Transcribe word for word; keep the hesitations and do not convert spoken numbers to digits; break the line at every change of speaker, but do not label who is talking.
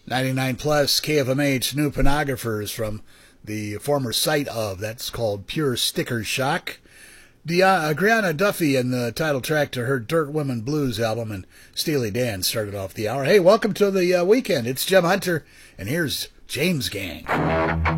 ninety-nine plus K F M H new pornographers from the former site of, that's called Pure Sticker Shock. De- uh, Brianna Duffy and the title track to her Dirt Women Blues album, and Steely Dan started off the hour. Hey, welcome to the uh, weekend. It's Jim Hunter, and here's James Gang.